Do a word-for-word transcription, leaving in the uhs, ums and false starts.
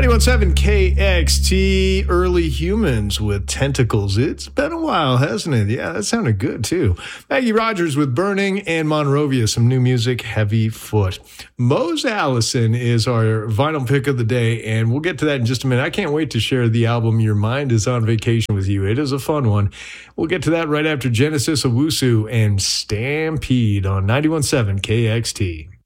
ninety-one point seven K X T, Early Humans with Tentacles. It's been a while, hasn't it? Yeah, that sounded good, too. Maggie Rogers with Burning, and Monrovia, some new music, Heavy Foot. Mose Allison is our vinyl pick of the day, and we'll get to that in just a minute. I can't wait to share the album Your Mind is on Vacation with you. It is a fun one. We'll get to that right after Genesis Owusu and Stampede on ninety-one point seven K X T.